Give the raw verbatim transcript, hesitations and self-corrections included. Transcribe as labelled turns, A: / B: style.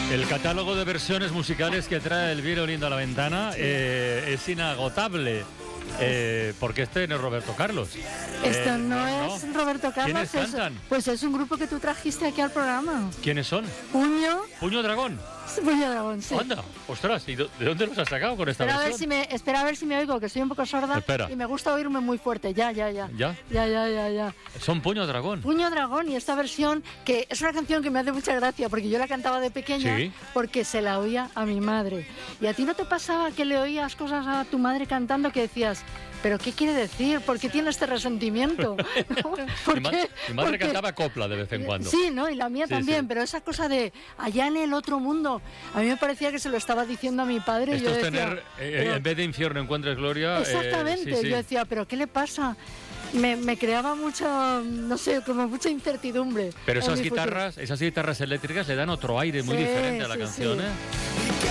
A: El catálogo de versiones musicales que trae Elvira Olindo a la ventana eh, es inagotable. Eh, porque este no es Roberto Carlos.
B: Esto
A: Eh,
B: no,
A: no,
B: es Roberto Carlos.
A: ¿Quiénes
B: es,
A: cantan?
B: Pues es un grupo que tú trajiste aquí al programa.
A: ¿Quiénes son?
B: Puño.
A: Puño Dragón.
B: Puño Dragón, sí.
A: Anda, ostras, ¿y do- de dónde los has sacado con esta
B: Espera a, ver
A: versión?
B: si me, espera a ver si me oigo, que soy un poco sorda.
A: Espera.
B: Y me gusta oírme muy fuerte. Ya, ya, ya.
A: ¿Ya?
B: Ya, ya, ya, ya.
A: Son Puño Dragón.
B: Puño Dragón, y esta versión, que es una canción que me hace mucha gracia, porque yo la cantaba de pequeña,
A: Sí.
B: porque se la oía a mi madre. ¿Y a ti no te pasaba que le oías cosas a tu madre cantando que decías, pero qué quiere decir? ¿Por qué tiene este resentimiento? ¿No? ¿Por
A: Mi, ma-
B: qué?
A: mi madre
B: Porque-
A: cantaba copla de vez en cuando.
B: Sí, ¿no? Y la mía
A: Sí,
B: también,
A: sí.
B: pero esa cosa de allá en el otro mundo, a mí me parecía que se lo estaba diciendo a mi padre.
A: Esto
B: y yo
A: es
B: decía,
A: tener, eh,
B: pero-
A: en vez de infierno encuentres gloria. eh,
B: Exactamente,
A: sí, sí.
B: yo decía, pero ¿qué le pasa? Me, me creaba mucho, no sé, como mucha incertidumbre.
A: Pero
B: en
A: esas
B: mi futuro.
A: guitarras, esas guitarras eléctricas le dan otro aire muy
B: Sí,
A: diferente a la
B: sí,
A: canción,
B: sí.
A: ¿eh?